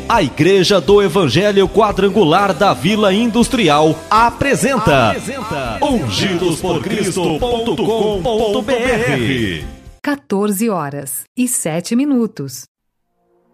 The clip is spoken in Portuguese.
A Igreja do Evangelho Quadrangular da Vila Industrial apresenta ungidosporcristo.com.br. 14h07.